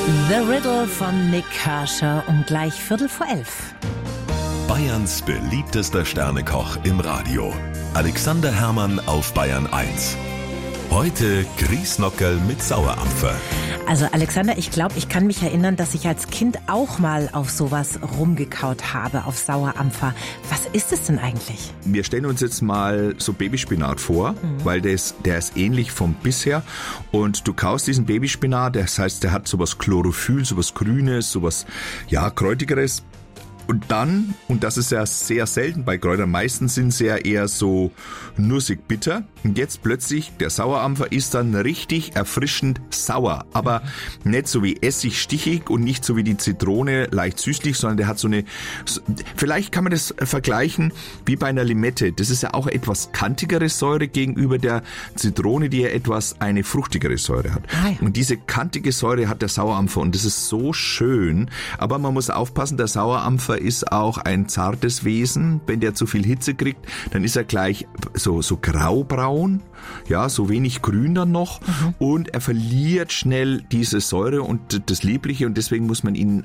The Riddle von Nick Kershaw um gleich 11:15. Bayerns beliebtester Sternekoch im Radio. Alexander Herrmann auf Bayern 1. Heute Grießnockerl mit Sauerampfer. Also Alexander, ich glaube, ich kann mich erinnern, dass ich als Kind auch mal auf sowas rumgekaut habe, auf Sauerampfer. Was ist es denn eigentlich? Wir stellen uns jetzt mal so Babyspinat vor, weil der ist ähnlich vom Biss her. Und du kaust diesen Babyspinat, das heißt, der hat sowas Chlorophyll, sowas Grünes, sowas, ja, Kräutigeres. Und dann, und das ist ja sehr selten bei Kräutern, meistens sind sie ja eher so nussig bitter. Und jetzt plötzlich, der Sauerampfer ist dann richtig erfrischend sauer. Aber nicht so wie Essig stichig und nicht so wie die Zitrone leicht süßlich, sondern der hat so eine, vielleicht kann man das vergleichen wie bei einer Limette. Das ist ja auch etwas kantigere Säure gegenüber der Zitrone, die ja etwas eine fruchtigere Säure hat. Und diese kantige Säure hat der Sauerampfer und das ist so schön. Aber man muss aufpassen, der Sauerampfer ist auch ein zartes Wesen. Wenn der zu viel Hitze kriegt, dann ist er gleich so graubraun, ja, so wenig grün dann noch. Und er verliert schnell diese Säure und das Liebliche und deswegen muss man ihn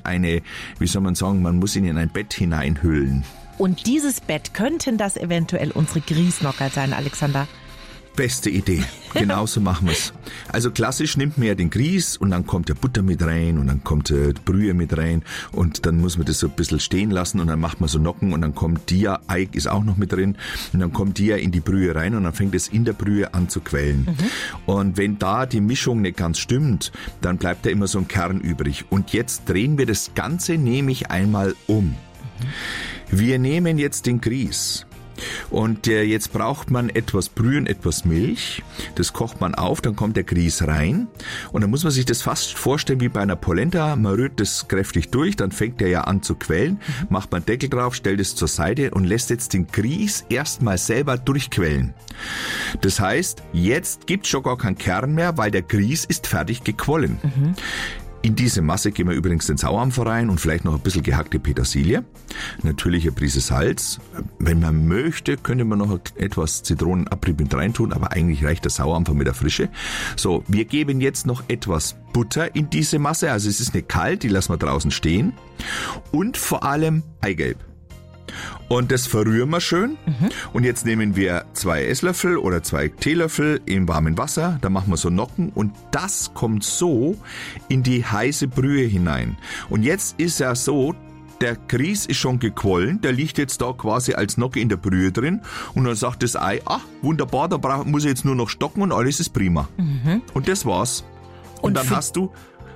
man muss ihn in ein Bett hineinhüllen. Und dieses Bett, könnten das eventuell unsere Grießnockerl sein, Alexander? Beste Idee. Genauso machen wir es. Also klassisch nimmt man ja den Grieß und dann kommt der Butter mit rein und dann kommt die Brühe mit rein und dann muss man das so ein bisschen stehen lassen und dann macht man so Nocken und dann kommt die ja, Eig ist auch noch mit drin und dann kommt die ja in die Brühe rein und dann fängt es in der Brühe an zu quellen. Und wenn da die Mischung nicht ganz stimmt, dann bleibt da immer so ein Kern übrig. Und jetzt drehen wir das Ganze nämlich einmal um. Wir nehmen jetzt den Grieß. Und jetzt braucht man etwas Brühe und etwas Milch. Das kocht man auf, dann kommt der Grieß rein. Und dann muss man sich das fast vorstellen wie bei einer Polenta. Man rührt das kräftig durch, dann fängt der ja an zu quellen. Macht man Deckel drauf, stellt es zur Seite und lässt jetzt den Grieß erstmal selber durchquellen. Das heißt, jetzt gibt es schon gar keinen Kern mehr, weil der Grieß ist fertig gequollen. In diese Masse geben wir übrigens den Sauerampfer rein und vielleicht noch ein bisschen gehackte Petersilie. Natürlich eine Prise Salz. Wenn man möchte, könnte man noch etwas Zitronenabrieb mit reintun, aber eigentlich reicht der Sauerampfer mit der Frische. So, wir geben jetzt noch etwas Butter in diese Masse. Also es ist nicht kalt, die lassen wir draußen stehen. Und vor allem Eigelb. Und das verrühren wir schön. Und jetzt nehmen wir 2 Esslöffel oder 2 Teelöffel im warmen Wasser. Da machen wir so Nocken und das kommt so in die heiße Brühe hinein. Und jetzt ist ja so, der Grieß ist schon gequollen, der liegt jetzt da quasi als Nocke in der Brühe drin. Und dann sagt das Ei, wunderbar, da muss ich jetzt nur noch stocken und alles ist prima. Und das war's. Und dann hast du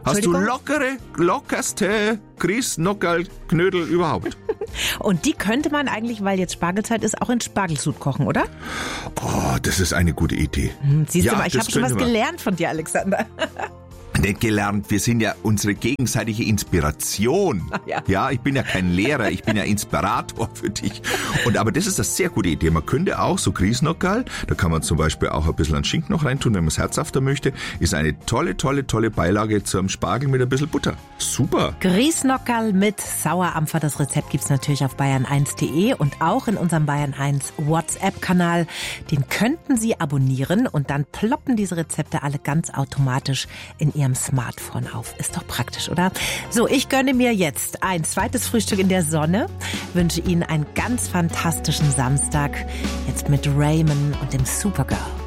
lockerste Grießnockerl-Knödel überhaupt. Und die könnte man eigentlich, weil jetzt Spargelzeit ist, auch in Spargelsud kochen, oder? Oh, das ist eine gute Idee. Siehst du mal, ich habe schon was gelernt von dir, Alexander. Nicht gelernt, wir sind ja unsere gegenseitige Inspiration. Ja, ich bin ja kein Lehrer, ich bin ja Inspirator für dich. Aber das ist eine sehr gute Idee. Man könnte auch so Grießnockerl, da kann man zum Beispiel auch ein bisschen an Schinken noch reintun, wenn man es herzhafter möchte, ist eine tolle Beilage zum Spargel mit ein bisschen Butter. Super. Grießnockerl mit Sauerampfer, das Rezept gibt's natürlich auf bayern1.de und auch in unserem Bayern1 WhatsApp-Kanal. Den könnten Sie abonnieren und dann ploppen diese Rezepte alle ganz automatisch in Ihrem Smartphone auf. Ist doch praktisch, oder? So, ich gönne mir jetzt ein zweites Frühstück in der Sonne, wünsche Ihnen einen ganz fantastischen Samstag, jetzt mit Raymond und dem Supergirl.